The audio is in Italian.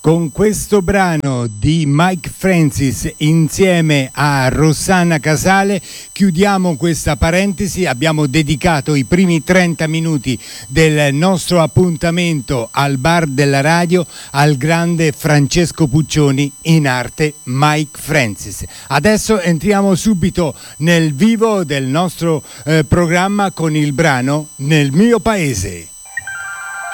Con questo brano di Mike Francis insieme a Rossana Casale chiudiamo questa parentesi. Abbiamo dedicato i primi 30 minuti del nostro appuntamento al bar della radio al grande Francesco Puccioni, in arte Mike Francis. Adesso entriamo subito nel vivo del nostro programma con il brano Nel mio paese.